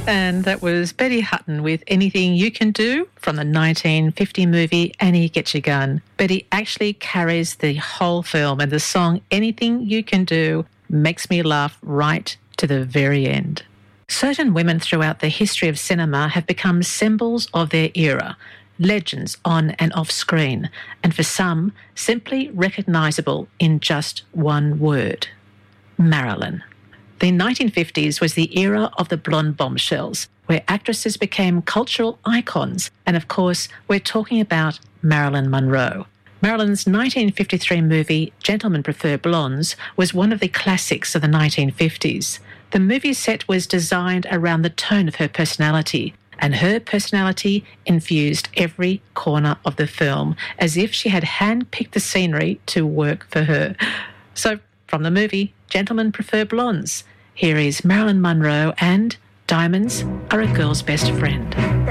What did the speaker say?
And that was Betty Hutton with Anything You Can Do from the 1950 movie Annie Get Your Gun. Betty actually carries the whole film, and the song Anything You Can Do makes me laugh right to the very end. Certain women throughout the history of cinema have become symbols of their era, legends on and off screen, and for some, simply recognisable in just one word: Marilyn. The 1950s was the era of the blonde bombshells, where actresses became cultural icons, and of course, we're talking about Marilyn Monroe. Marilyn's 1953 movie Gentlemen Prefer Blondes was one of the classics of the 1950s. The movie set was designed around the tone of her personality, and her personality infused every corner of the film, as if she had handpicked the scenery to work for her. So, from the movie Gentlemen Prefer Blondes, here is Marilyn Monroe and Diamonds Are a Girl's Best Friend.